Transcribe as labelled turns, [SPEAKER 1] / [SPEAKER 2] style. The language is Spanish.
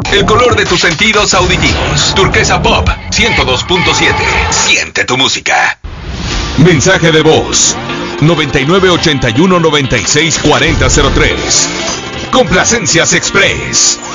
[SPEAKER 1] El color de tus sentidos auditivos. Turquesa Pop 102.7. Siente tu música. Mensaje de voz 9981-964003. Complacencias Express.